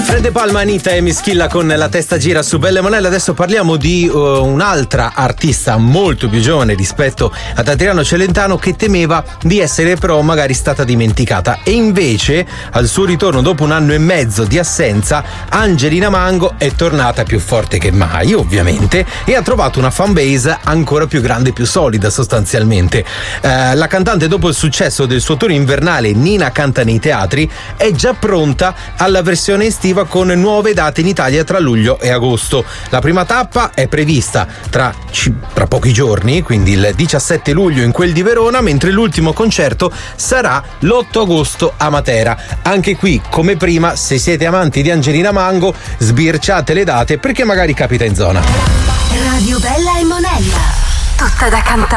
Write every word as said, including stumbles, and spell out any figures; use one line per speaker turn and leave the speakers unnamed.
De Palma, Anita e Mischilla con La testa gira su Belle Monelle. Adesso parliamo di uh, un'altra artista molto più giovane rispetto ad Adriano Celentano, che temeva di essere però magari stata dimenticata, e invece al suo ritorno dopo un anno e mezzo di assenza Angelina Mango è tornata più forte che mai, ovviamente, e ha trovato una fanbase ancora più grande e più solida sostanzialmente. Uh, la cantante, dopo il successo del suo tour invernale Nina canta nei teatri, è già pronta alla versione estiva con nuove date in Italia tra luglio e agosto. La prima tappa è prevista tra, tra pochi giorni, quindi il diciassette luglio in quel di Verona, mentre l'ultimo concerto sarà l'otto agosto a Matera. Anche qui, come prima, se siete amanti di Angelina Mango, sbirciate le date perché magari capita in zona.
Radio Bella e Monella, tutta da cantare.